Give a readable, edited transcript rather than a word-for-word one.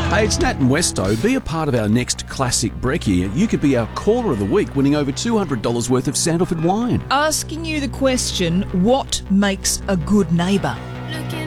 Hey, it's Nat and Westo. Be a part of our next Classic Brekkie. You could be our caller of the week, winning over $200 worth of Sandalford wine. Asking you the question, what makes a good neighbour? Looking